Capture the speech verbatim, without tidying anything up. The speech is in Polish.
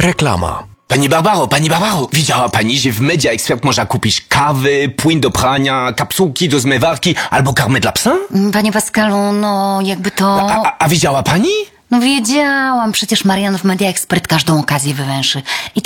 Reklama. Pani Barbaro, pani Barbaro, widziała pani, że w Media Expert można kupić kawy, płyn do prania, kapsułki do zmywarki albo karmę dla psa? Panie Pascalu, no jakby to... A, a, a widziała pani? No wiedziałam, przecież Marian w Media Expert każdą okazję wywęszy. I